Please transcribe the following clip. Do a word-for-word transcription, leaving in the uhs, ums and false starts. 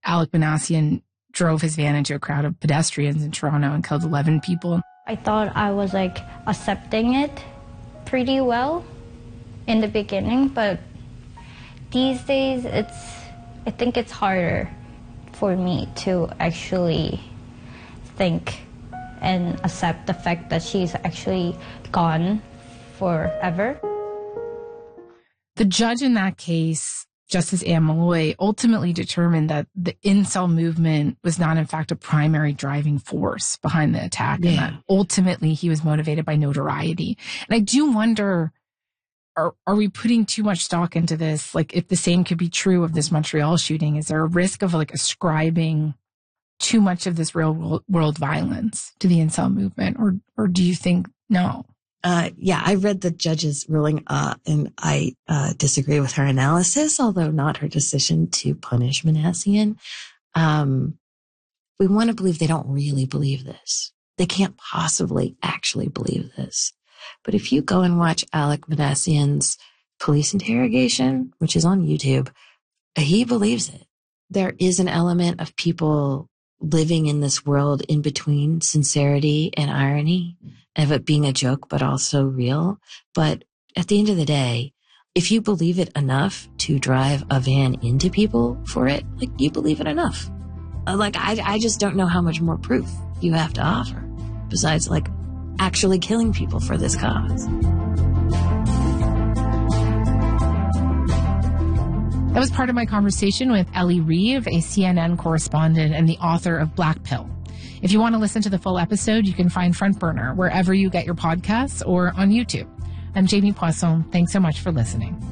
Alec Minassian drove his van into a crowd of pedestrians in Toronto and killed eleven people. I thought I was like accepting it pretty well in the beginning, but these days it's, I think it's harder for me to actually think and accept the fact that she's actually gone forever. The judge in that case, Justice Anne Malloy, ultimately determined that the incel movement was not, in fact, a primary driving force behind the attack, yeah. and that ultimately he was motivated by notoriety. And I do wonder, are, are we putting too much stock into this? Like, if the same could be true of this Montreal shooting, is there a risk of like ascribing too much of this real world, world violence to the incel movement? Or, or do you think no? Uh, yeah, I read the judge's ruling, uh, and I, uh, disagree with her analysis, although not her decision to punish Minassian. Um, we want to believe they don't really believe this. They can't possibly actually believe this. But if you go and watch Alec Minassian's police interrogation, which is on YouTube, he believes it. There is an element of people living in this world in between sincerity and irony, of it being a joke, but also real. But at the end of the day, if you believe it enough to drive a van into people for it, like, you believe it enough. Like, I, I just don't know how much more proof you have to offer besides, like, actually killing people for this cause. That was part of my conversation with Ellie Reeve, a C N N correspondent and the author of Black Pill. If you want to listen to the full episode, you can find Front Burner wherever you get your podcasts or on YouTube. I'm Jamie Poisson. Thanks so much for listening.